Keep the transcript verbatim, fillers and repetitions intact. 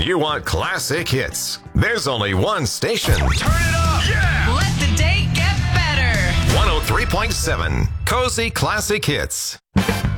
You want classic hits. There's only one station. Turn it up! Yeah! Let the day get better. one oh three point seven Cozy Classic Hits.